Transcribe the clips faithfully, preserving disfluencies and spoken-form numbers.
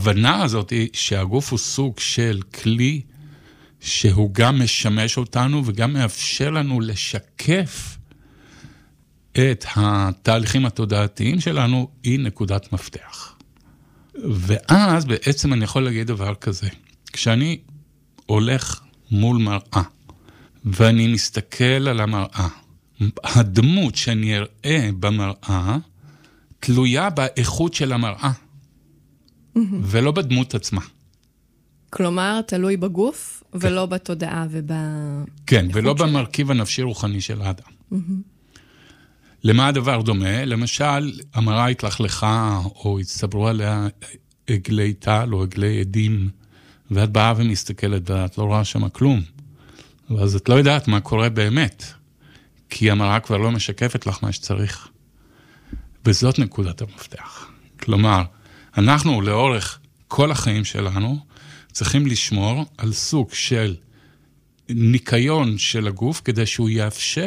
ההבנה הזאת היא שהגוף הוא סוג של כלי שהוא גם משמש אותנו וגם מאפשר לנו לשקף את התהליכים התודעתיים שלנו, היא נקודת מפתח. ואז בעצם אני יכול להגיד דבר כזה, כשאני הולך מול מראה, ואני מסתכל על המראה, הדמות שאני אראה במראה, תלויה באיכות של המראה, ולא בדמות עצמה. כלומר, תלוי בגוף, ולא בתודעה וב... כן, ולא במרכיב הנפשי-רוחני של האדם. למה הדבר דומה? למשל, המראה התלכלכה, או הצטברו עליה עגלי טל, או עגלי עדים, ואת באה ומסתכלת, ואת לא רואה שם כלום. אז את לא יודעת מה קורה באמת, כי המראה כבר לא משקפת לך מה שצריך. וזאת נקודת המפתח. כלומר, אנחנו לאורך כל החיים שלנו, צריכים לשמור על סוג של ניקיון של הגוף, כדי שהוא יאפשר,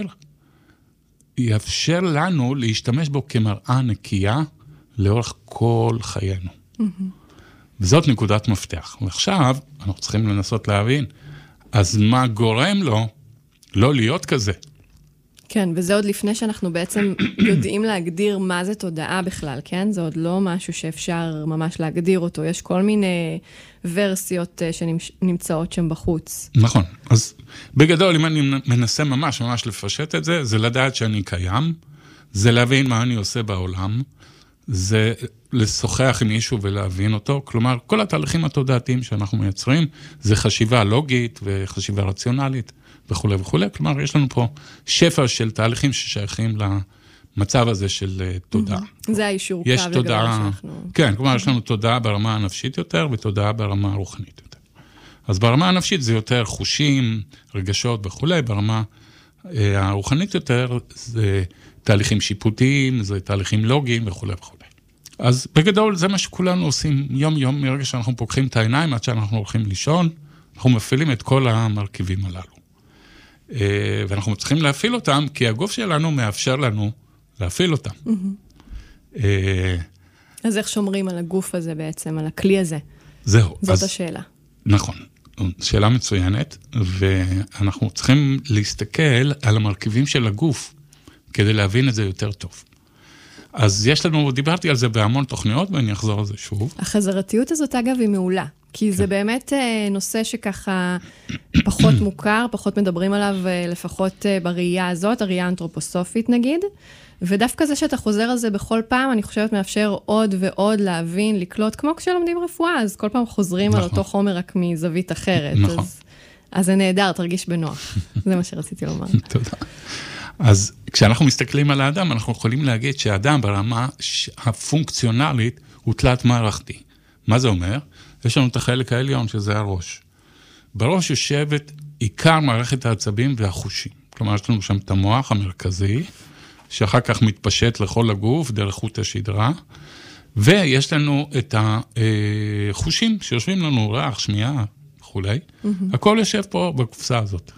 יאפשר לנו להשתמש בו כמראה נקייה, לאורך כל חיינו. Mm-hmm. וזאת נקודת מפתח. ועכשיו, אנחנו צריכים לנסות להבין, אז מה גורם לו לא להיות כזה? כן, וזה עוד לפני שאנחנו בעצם יודעים להגדיר מה זה תודעה בכלל, כן? זה עוד לא משהו שאפשר ממש להגדיר אותו. יש כל מיני ורסיות שנמצאות שם בחוץ. נכון. אז בגדול, אם אני מנסה ממש ממש לפשט את זה, זה לדעת שאני קיים, זה להבין מה אני עושה בעולם, זה לשוחח עם מישהו ולהבין אותו. כלומר, כל התהליכים התודעתיים שאנחנו מייצרים, זה חשיבה לוגית וחשיבה רציונלית. וכו' וכו'. כלומר, יש לנו פה שפע של תהליכים ששייכים למצב הזה של תודעה. זה האישור קו לגבי שאנחנו... כן, כלומר, יש לנו תודעה ברמה הנפשית יותר, ותודעה ברמה הרוחנית יותר. אז ברמה הנפשית זה יותר חושים, רגשות וכו'. ברמה הרוחנית יותר זה תהליכים שיפוטיים, זה תהליכים לוגיים וכו' וכו'. אז בגדול זה מה שכולנו עושים יום-יום, מרגע שאנחנו פוקחים את העיניים, עד שאנחנו הולכים לישון, אנחנו מפעילים את כל המרכיבים הללו. ואנחנו צריכים להפעיל אותם, כי הגוף שלנו מאפשר לנו להפעיל אותם. אז איך שומרים על הגוף הזה בעצם, על הכלי הזה? זהו. זאת השאלה. נכון. שאלה מצוינת, ואנחנו צריכים להסתכל על המרכיבים של הגוף, כדי להבין את זה יותר טוב. אז יש לנו, דיברתי על זה בהמון תוכניות, ואני אחזור על זה שוב. החזרתיות הזאת, אגב, היא מעולה. כי זה באמת נושא שככה פחות מוכר, פחות מדברים עליו לפחות בראייה הזאת, הראייה האנתרופוסופית נגיד, ודווקא זה שאתה חוזר על זה בכל פעם, אני חושבת מאפשר עוד ועוד להבין, לקלוט, כמו כשלומדים רפואה, אז כל פעם חוזרים על אותו חומר רק מזווית אחרת. נכון. אז זה נהדר, תרגיש בנוח. זה מה שרציתי לומר. תודה. אז כשאנחנו מסתכלים על האדם, אנחנו יכולים להגיד שהאדם ברמה הפונקציונלית הוא תלת מערכתי. מה זה אומר? יש לנו את החלק העליון, שזה הראש. בראש יושבת עיקר מערכת העצבים והחושים. כלומר, יש לנו שם את המוח המרכזי, שאחר כך מתפשט לכל הגוף, דרך חוט השדרה, ויש לנו את החושים, שיושבים לנו ריח, שמיעה, וכו'. Mm-hmm. הכל יושב פה בקופסה הזאת.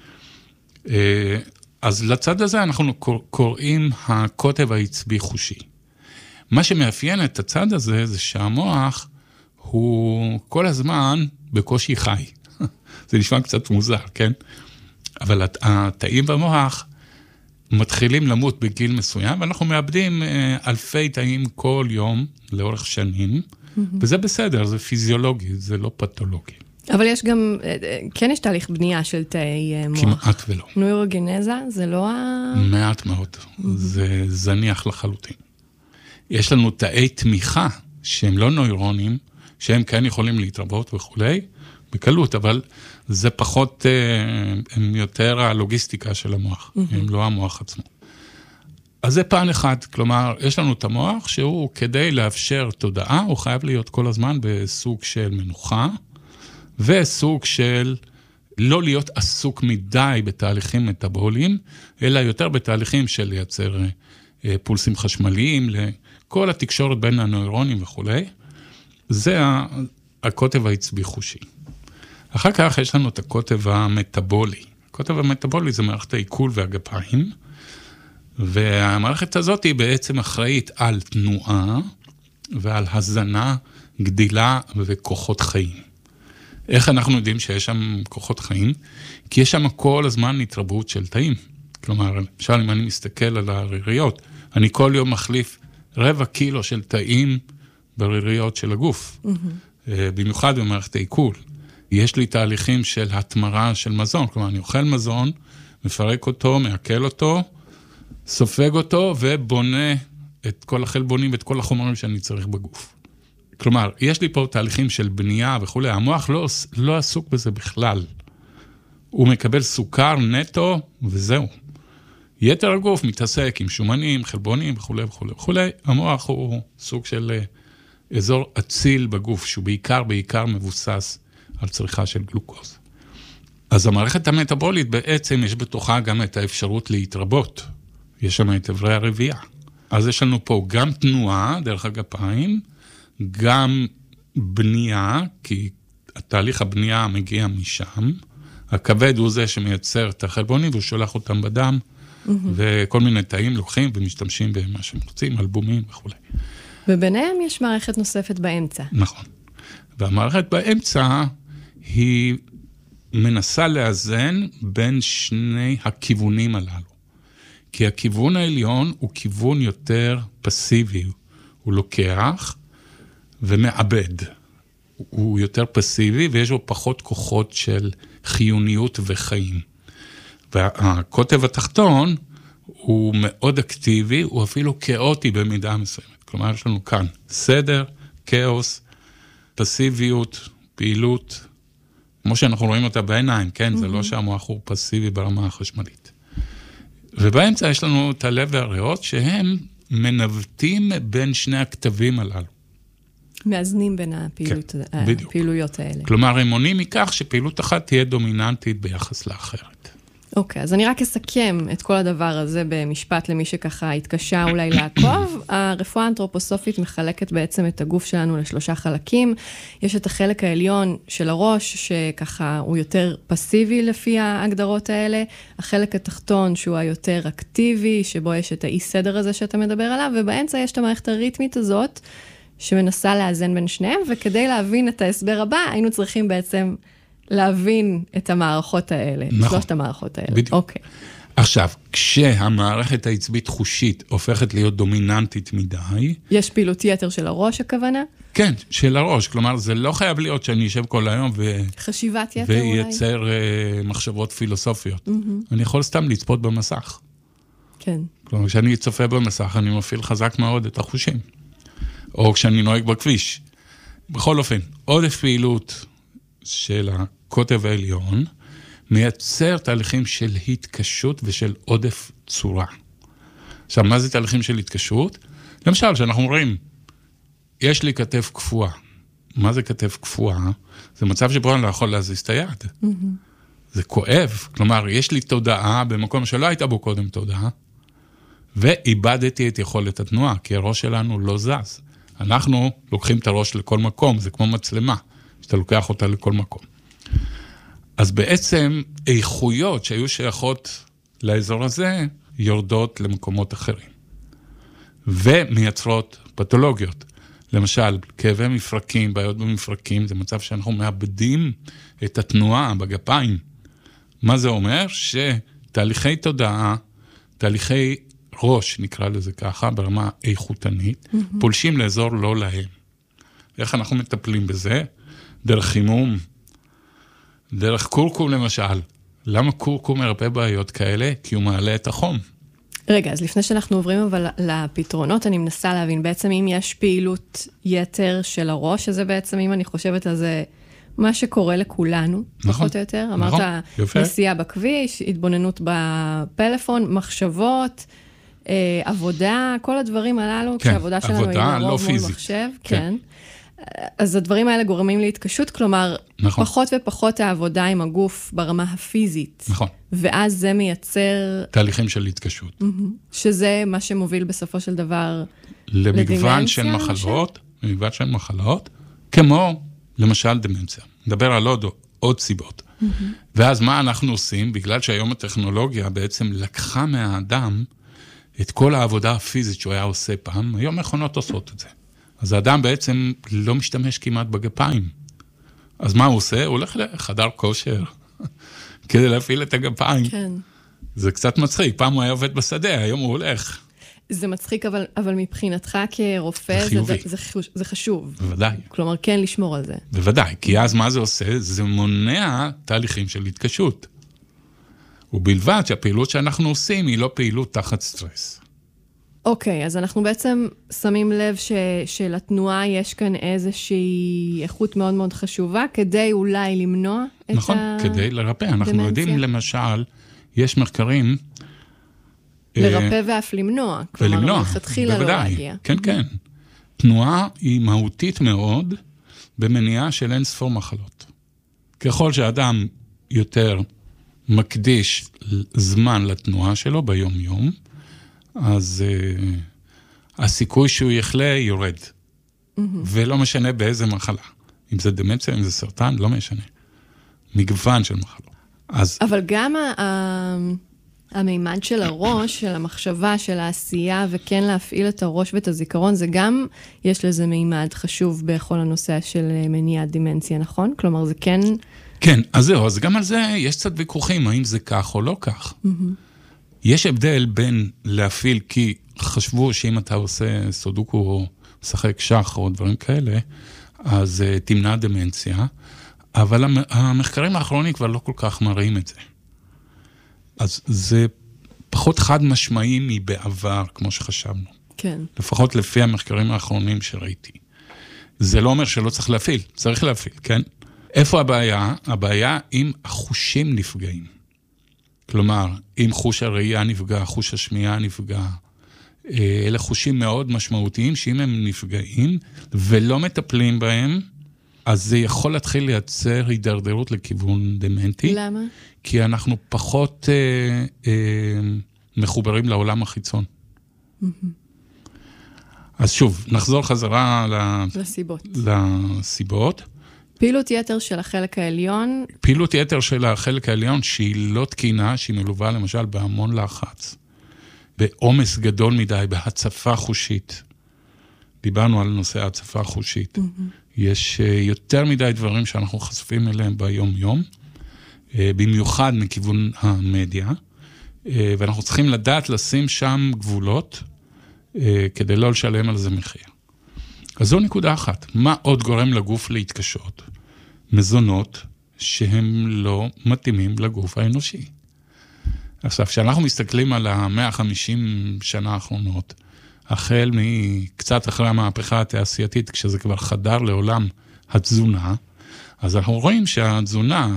אז לצד הזה אנחנו קוראים הקוטב העצבי חושי. מה שמאפיין את הצד הזה, זה שהמוח הוא כל הזמן בקושי חי. זה נשמע קצת מוזר, כן? אבל התאים במוח מתחילים למות בגיל מסוים, ואנחנו מאבדים אלפי תאים כל יום, לאורך שנים, mm-hmm. וזה בסדר, זה פיזיולוגי, זה לא פתולוגי. אבל יש גם, כן יש תהליך בנייה של תאי מוח. כמעט ולא. נוירוגנזה, זה לא ה... מעט מאוד, mm-hmm. זה זניח לחלוטין. יש לנו תאי תמיכה, שהם לא נוירונים, שהם כן יכולים להתרבות וכולי, בקלות, אבל זה פחות, הם יותר הלוגיסטיקה של המוח, mm-hmm. הם לא המוח עצמו. אז זה פן אחד, כלומר, יש לנו את המוח, שהוא כדי לאפשר תודעה, הוא חייב להיות כל הזמן בסוג של מנוחה, וסוג של לא להיות עסוק מדי בתהליכים מטאבוליים, אלא יותר בתהליכים של לייצר פולסים חשמליים, לכל התקשורת בין הנוירונים וכו'. זה הקוטב העצבי חושי. אחר כך יש לנו את הקוטב המטאבולי. הקוטב המטאבולי זה מערכת העיכול והגפיים, והמערכת הזאת היא בעצם אחראית על תנועה ועל הזנה גדילה וכוחות חיים. איך אנחנו יודעים שיש שם כוחות חיים? כי יש שם כל הזמן התרבות של תאים. כלומר, למשל, אם אני מסתכל על הריריות, אני כל יום מחליף רבע קילו של תאים בריריות של הגוף. Mm-hmm. במיוחד במערכת העיכול. יש לי תהליכים של התמרה של מזון, כלומר, אני אוכל מזון, מפרק אותו, מעכל אותו, סופג אותו ובונה את כל החלבונים ואת כל החומרים שאני צריך בגוף. כלומר, יש לי פה תהליכים של בנייה וכו'. המוח לא, לא עסוק בזה בכלל. הוא מקבל סוכר נטו וזהו. יתר הגוף מתעסק עם שומנים, חלבונים וכו' וכו' וכו'. המוח הוא סוג של אזור אציל בגוף, שהוא בעיקר בעיקר מבוסס על צריכה של גלוקוז. אז המערכת המטאבולית בעצם יש בתוכה גם את האפשרות להתרבות. יש שם את אברי הרבייה. אז יש לנו פה גם תנועה דרך הגפיים, גם בנייה, כי התהליך הבנייה מגיע משם. הכבד הוא זה שמייצר את החלבונים והוא שולח אותם בדם, mm-hmm. וכל מיני תאים לוקחים ומשתמשים במה שהם רוצים, אלבומים וכו'. וביניהם יש מערכת נוספת באמצע. נכון. והמערכת באמצע היא מנסה לאזן בין שני הכיוונים הללו. כי הכיוון העליון הוא כיוון יותר פסיבי. הוא לוקח ומעבד. הוא יותר פסיבי ויש בו פחות כוחות של חיוניות וחיים. והקוטב התחתון הוא מאוד אקטיבי, הוא אפילו כאוטי במידה מסוימת. כלומר, יש לנו כאן סדר, כאוס, פסיביות, פעילות, כמו שאנחנו רואים אותה בעיניים, כן? Mm-hmm. זה לא שהמוח הוא פסיבי ברמה החשמלית. ובאמצע יש לנו את הלב והריאות, שהם מנווטים בין שני הכתבים הללו. מאזנים בין הפעילות, כן, הפעילויות האלה. כלומר, הם מונים מכך שפעילות אחת תהיה דומיננטית ביחס לאחרת. אוקיי, אז אני רק אסכם את כל הדבר הזה במשפט למי שככה התקשה אולי לעקוב. הרפואה האנתרופוסופית מחלקת בעצם את הגוף שלנו לשלושה חלקים. יש את החלק העליון של הראש, שככה הוא יותר פסיבי לפי ההגדרות האלה. החלק התחתון שהוא היותר אקטיבי, שבו יש את האי סדר הזה שאתה מדבר עליו, ובאמצע יש את המערכת הריתמית הזאת, שמנסה לאזן בין שניהם, וכדי להבין את ההסבר הבא, היינו צריכים בעצם להבין את המערכות האלה, נכון. שלושת המערכות האלה. בדיוק. אוקיי. עכשיו, כשהמערכת העצבית חושית הופכת להיות דומיננטית מדי... יש פעילות יתר של הראש, הכוונה? כן, של הראש. כלומר, זה לא חייב להיות שאני אשב כל היום ו... חשיבת יתר אולי? וייצר uh, מחשבות פילוסופיות. Mm-hmm. אני יכול סתם לצפות במסך. כן. כלומר, כשאני צופה במסך, אני מפעיל חזק מאוד את החושים. או כשאני נוהג בכביש. בכל אופן, עודף פעילות של הקוטב העליון, מייצר תהליכים של התקשות ושל עודף צורה. עכשיו, מה זה תהליכים של התקשות? למשל, שאנחנו רואים, יש לי כתף קפואה. מה זה כתף קפואה? זה מצב שבו אני לא יכול להזיז את היד. Mm-hmm. זה כואב. כלומר, יש לי תודעה במקום שלא הייתה בו קודם תודעה, ואיבדתי את יכולת התנועה, כי הראש שלנו לא זז. אנחנו לוקחים את הראש לכל מקום, זה כמו מצלמה, שאתה לוקח אותה לכל מקום. אז בעצם איכויות שהיו שייכות לאזור הזה, יורדות למקומות אחרים. ומייצרות פתולוגיות. למשל, כאבי מפרקים, בעיות במפרקים, זה מצב שאנחנו מאבדים את התנועה בגפיים. מה זה אומר? שתהליכי תודעה, תהליכי ראש, נקרא לזה ככה, ברמה איכותנית, mm-hmm. פולשים לאזור לא להם. איך אנחנו מטפלים בזה? דרך חימום, דרך קורקום למשל. למה קורקום מרפא בעיות כאלה? כי הוא מעלה את החום. רגע, אז לפני שאנחנו עוברים אבל לפתרונות, אני מנסה להבין, בעצם אם יש פעילות יתר של הראש, שזה בעצם, אם אני חושבת על זה, מה שקורה לכולנו, נכון, פחות או יותר. נכון, אמרת, יפה. נסיעה בכביש, התבוננות בפלאפון, מחשבות, אה, עבודה, כל הדברים הללו, כן, כשהעבודה שלנו היא לרוב מול מחשב, כן. כן. אז הדברים האלה גורמים להתקשות, כלומר, נכון. פחות ופחות העבודה עם הגוף ברמה הפיזית. נכון. ואז זה מייצר... תהליכים של התקשות. שזה מה שמוביל בסופו של דבר... למגוון של מחלות, למגוון של מחלות, כמו למשל דמנציה. נדבר על עוד, עוד סיבות. ואז מה אנחנו עושים? בגלל שהיום הטכנולוגיה בעצם לקחה מהאדם את כל העבודה הפיזית שהוא היה עושה פעם, היום מכונות עושות את זה. אז האדם בעצם לא משתמש כמעט בגפיים. אז מה הוא עושה? הוא הולך לחדר כושר, כדי להפעיל את הגפיים. כן. זה קצת מצחיק, פעם הוא היה עובד בשדה, היום הוא הולך. זה מצחיק, אבל, אבל מבחינתך כרופא, זה, זה, זה, זה, זה חשוב. בוודאי. כלומר, כן לשמור על זה. בוודאי, כי אז מה זה עושה? זה מונע תהליכים של התקשות. ובלבד שהפעילות שאנחנו עושים היא לא פעילות תחת סטרס. אוקיי, אז אנחנו בעצם שמים לב ש, שלתנועה יש כאן איזושהי איכות מאוד מאוד חשובה, כדי אולי למנוע את נכון, הדמנציה. כדי לרפא. אנחנו יודעים, למשל, יש מחקרים... לרפא ואף למנוע. ולמנוע, כלומר, מלכתחילה לא להגיע. כן, כן. תנועה היא מהותית מאוד במניעה של אין ספור מחלות. ככל שאדם יותר מקדיש זמן לתנועה שלו ביום-יום, אז uh, הסיכוי שהוא יחלה יורד. Mm-hmm. ולא משנה באיזה מחלה. אם זה דמנציה, אם זה סרטן, לא משנה. מגוון של מחלות. אז... אבל גם ה... המימד של הראש, של המחשבה, של העשייה, וכן להפעיל את הראש ואת הזיכרון, זה גם, יש לזה מימד חשוב בכל הנושא של מניעת דימנציה, נכון? כלומר, זה כן... כן, אז זהו, אז גם על זה יש קצת ויכוחים, האם זה כך או לא כך. Mm-hmm. יש הבדל בין להפעיל, כי חשבו שאם אתה עושה סודוקו או משחק שח או דברים כאלה, אז uh, תמנע דמנציה, אבל המחקרים האחרונים כבר לא כל כך מראים את זה. אז זה פחות חד משמעי מבעבר, כמו שחשבנו. כן. לפחות לפי המחקרים האחרונים שראיתי. זה לא אומר שלא צריך להפעיל, צריך להפעיל, כן? איפה הבעיה? הבעיה אם החושים נפגעים. כלומר, אם חוש הראייה נפגע, חוש השמיעה נפגע, אלה חושים מאוד משמעותיים, שאם הם נפגעים ולא מטפלים בהם, אז זה יכול להתחיל לייצר הידרדרות לכיוון דמנטי. למה? כי אנחנו פחות אה, אה, מחוברים לעולם החיצון. Mm-hmm. אז שוב, נחזור חזרה לסיבות. לסיבות. פעילות יתר של החלק העליון. פעילות יתר של החלק העליון שהיא לא תקינה, שהיא מלווה למשל בהמון לחץ, בעומס גדול מדי, בהצפה חושית. דיברנו על נושא ההצפה חושית. Mm-hmm. יש יותר מדי דברים שאנחנו חשופים אליהם ביום-יום, במיוחד מכיוון המדיה, ואנחנו צריכים לדעת לשים שם גבולות, כדי לא לשלם על זה מחיר. אז זו נקודה אחת. מה עוד גורם לגוף להתקשות? מזונות שהם לא מתאימים לגוף האנושי. עכשיו, כשאנחנו מסתכלים על ה-מאה וחמישים שנה האחרונות, החל מקצת אחרי המהפכה התעשייתית, כשזה כבר חדר לעולם התזונה, אז אנחנו רואים שהתזונה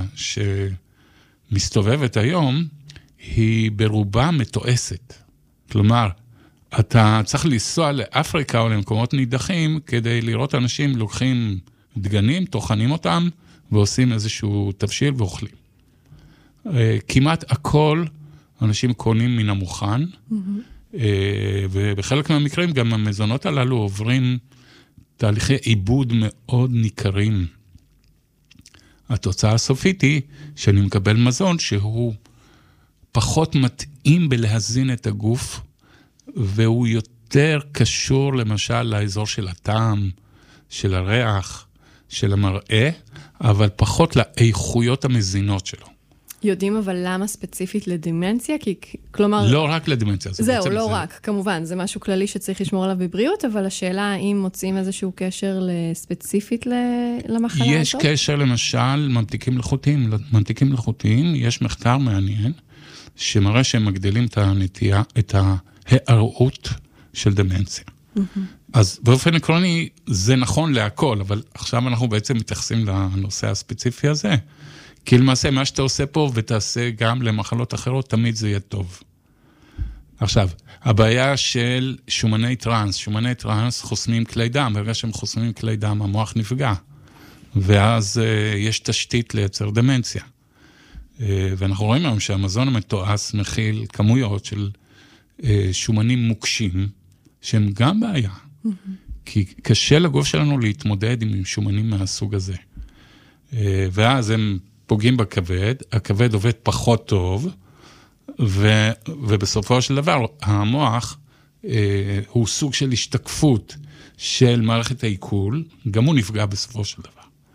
שמסתובבת היום, היא ברובה מתועסת. כלומר, אתה צריך לנסוע לאפריקה או למקומות נידחים, כדי לראות אנשים לוקחים דגנים, טוחנים אותם, ועושים איזשהו תבשיל ואוכלים. כמעט הכל אנשים קונים מן המוכן, mm-hmm. ובחלק מהמקרים גם המזונות הללו עוברים תהליכי עיבוד מאוד ניכרים. התוצאה הסופית היא שאני מקבל מזון שהוא פחות מתאים בלהזין את הגוף, והוא יותר קשור למשל לאזור של הטעם, של הריח, של המראה, אבל פחות לאיכויות המזינות שלו. יודעים אבל למה ספציפית לדימנציה? כי, כלומר... לא רק לדימנציה. זה זהו, לא זה... רק, כמובן, זה משהו כללי שצריך לשמור עליו בבריאות, אבל השאלה האם מוצאים איזשהו קשר ספציפית למחלה יש הזאת? יש קשר למשל ממתיקים מלאכותיים. ממתיקים מלאכותיים, יש מחקר מעניין, שמראה שהם מגדילים את הנטייה, את ההיארעות של דמנציה. Mm-hmm. אז באופן עקרוני, זה נכון להכל, אבל עכשיו אנחנו בעצם מתייחסים לנושא הספציפי הזה. כי למעשה מה שאתה עושה פה ותעשה גם למחלות אחרות, תמיד זה יהיה טוב. עכשיו, הבעיה של שומני טרנס, שומני טרנס חוסמים כלי דם, ברגע שהם חוסמים כלי דם, המוח נפגע, ואז uh, יש תשתית לייצר דמנציה. Uh, ואנחנו רואים היום שהמזון המתועש מכיל כמויות של uh, שומנים מוקשים, שהם גם בעיה, mm-hmm. כי קשה לגוף שלנו להתמודד עם שומנים מהסוג הזה. Uh, ואז הם פוגעים בכבד, הכבד עובד פחות טוב, ו, ובסופו של דבר המוח אה, הוא סוג של השתקפות של מערכת העיכול, גם הוא נפגע בסופו של דבר.